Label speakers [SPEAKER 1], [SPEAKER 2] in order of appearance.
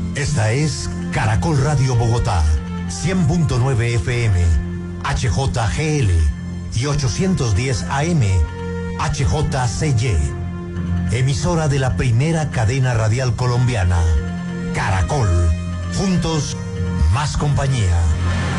[SPEAKER 1] Esta es Caracol Radio Bogotá, 100.9 FM, HJGL y 810 AM, HJCY. Emisora de la primera cadena radial colombiana, Caracol. Juntos, más compañía.